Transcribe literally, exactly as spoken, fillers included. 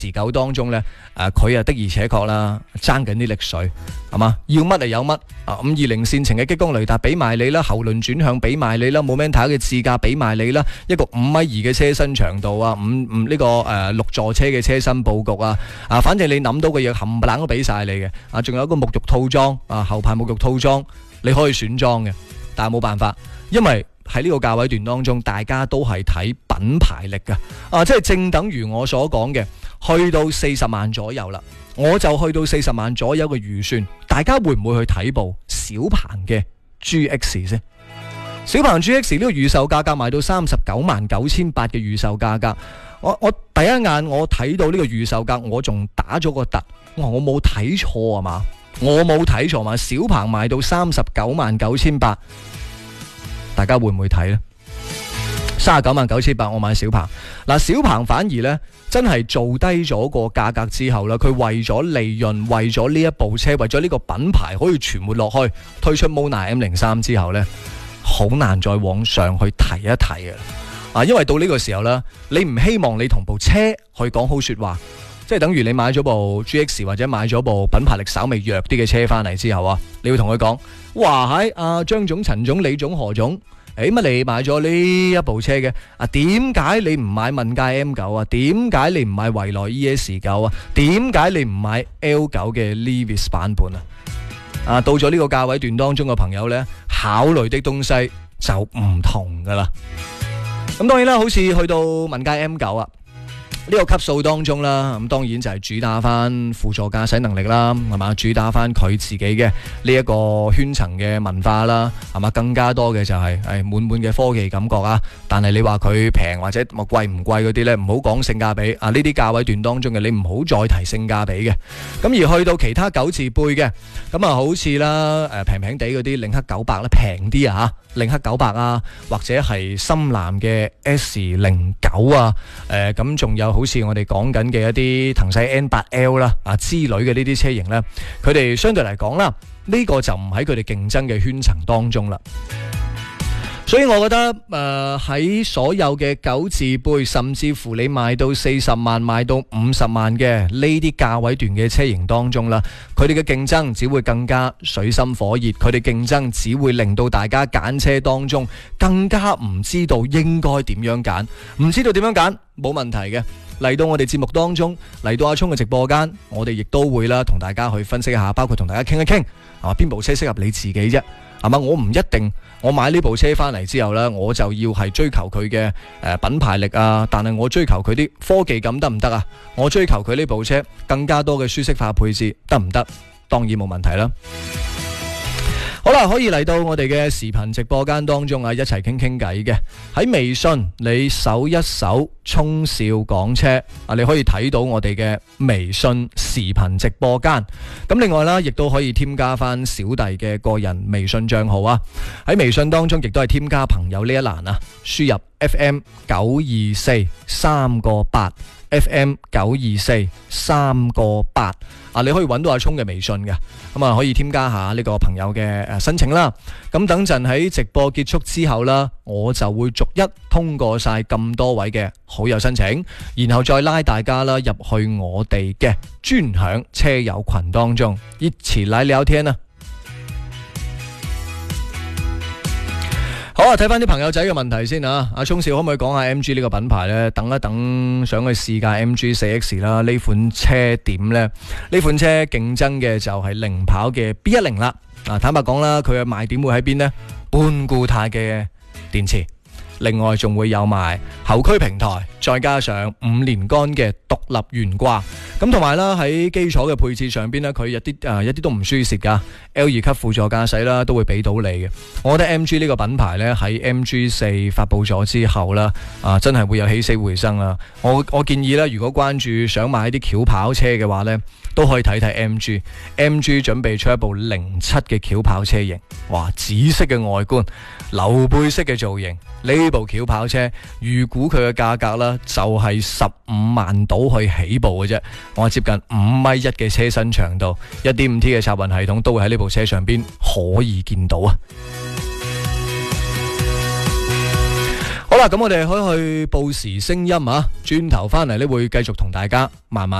持久當中咧，誒佢啊的而且確啦，爭緊啲力水，係嘛？要乜就有乜啊！五二零線程嘅激光雷達俾埋你啦，後輪轉向俾埋你啦，Momenta嘅智駕俾埋你啦，一個五米二嘅車身長度啊，五五呢個誒六座車嘅車身佈局啊，啊，反正你諗到嘅嘢冚唪唥都俾晒你嘅，啊，仲有一個沐浴套裝啊，後排沐浴套裝你可以選裝嘅，但係冇辦法，因為喺呢個價位段當中，大家都係睇品牌力㗎，啊，即係正等於我所講嘅。去到四十萬左右啦，我就去到四十萬左右嘅預算，大家會唔會去睇部小鵬嘅 G X 先？小鵬 G X 呢個預售價格賣到三十九萬九千八嘅預售價格，我我第一眼我睇到呢個預售價，我仲打咗個突，我話我冇睇錯啊嘛，我冇睇錯嘛，小鵬賣到三十九萬九千八，大家會唔會睇呢？三十九萬九千八，我買小鵬。嗱，小鵬反而呢，真係做低咗個價格之後呢，佢為咗利潤，為咗呢一部車，為咗呢個品牌可以存活落去，推出 Mona M 零三之後呢，好難再往上去提一提嘅。啊，因為到呢個時候呢，你唔希望你同部車去講好說話，即係等於你買咗部 G X 或者買咗部品牌力稍微弱啲嘅車翻嚟之後啊，你要同佢講，哇喺阿張總、陳總、李總、何總。誒，乜你買咗呢一部車嘅？啊，點解你唔買問界 M 九啊？點解你唔買蔚來 E S 九啊？點解你唔買 L 九嘅 Levis 版本啊？啊，到咗呢個價位段當中嘅朋友呢，考慮的東西就唔同噶啦。咁當然啦，好似去到問界 M 九啊。呢個級數當中啦，咁當然就係主打翻輔助駕駛能力啦，係嘛？主打翻佢自己嘅呢一個圈層嘅文化啦，係嘛？更加多嘅就係誒滿滿嘅科技感覺啊！但係你話佢平或者貴唔貴嗰啲呢，唔好講性價比啊！呢啲價位段當中嘅，你唔好再提性價比嘅。咁而去到其他九字輩嘅，咁啊好似啦誒平平地嗰啲領克九百咧，平啲啊嚇，領克九百啊，或者係深藍嘅 S 零九啊，誒咁仲有。好似我哋講緊嘅一啲騰勢 N 八 L 啦啊之類嘅呢啲車型呢，佢哋相對嚟講啦，呢個就唔喺佢哋競爭嘅圈層當中啦。所以我覺得誒喺、呃、所有嘅九字輩，甚至乎你賣到四十萬、賣到五十萬嘅呢啲價位段嘅車型當中啦，佢哋嘅競爭只會更加水深火熱，佢哋競爭只會令到大家揀車當中更加唔知道應該點樣揀，唔知道點樣揀冇問題嘅。嚟到我哋節目當中，嚟到阿聰嘅直播間，我哋亦都會啦同大家去分析一下，包括同大家傾一傾啊邊部車適合你自己啫，係嘛？我唔一定我買呢部車翻嚟之後呢，我就要係追求佢嘅誒品牌力啊，但係我追求佢啲科技感得唔得啊？我追求佢呢部車更加多嘅舒適化配置得唔得？當然冇問題啦。好啦，可以嚟到我哋嘅視頻直播間當中啊，一齊傾傾偈嘅。喺微信你搜一搜聰少講車啊，你可以睇到我哋嘅微信視頻直播間。咁另外啦，亦都可以添加翻小弟嘅個人微信賬號啊。喺微信當中亦都係添加朋友呢一欄啊，輸入 F M 九二四三個八 F M 九二四三個八啊，你可以揾到阿聰嘅微信嘅，咁啊可以添加下呢個朋友嘅誒申請啦。咁等陣喺直播結束之後啦，我就會逐一通過晒咁多位嘅好友申請，然後再拉大家啦入去我哋嘅專享車友群當中，一起來聊天啊！好啊，睇翻啲朋友仔嘅問題先啊！阿聰少可唔可以講下 M G 呢個品牌呢？等一等，想去試駕 M G 四 X 啦。呢款車點呢？呢款車競爭嘅就係零跑嘅 B 一零啦。啊，坦白講啦，佢嘅賣點會喺邊呢？半固態嘅電池，另外仲會有埋後驅平台，再加上五連杆嘅獨立懸掛。咁同埋啦，喺基礎嘅配置上邊呢，佢一啲誒、呃、一啲都唔輸蝕噶。L 二級輔助駕駛啦，都會俾到你嘅。我覺得 M G 呢個品牌呢，喺 M G 四發佈咗之後啦，啊真係會有起死回生啦。我我建議啦，如果關注想買啲轎跑車嘅話呢，都可以睇睇 M G。M G 準備出一部零七嘅轎跑車型，哇！紫色嘅外觀，溜背式嘅造型，呢部轎跑車預估佢嘅價格啦，就係十五萬到去起步嘅啫。我接近五米一嘅車身長度，一點五 T 嘅插混系統都會喺呢部車上邊可以見到啊！好啦， 啦，咁我哋可以去報時聲音啊，轉頭翻嚟呢會繼續同大家慢慢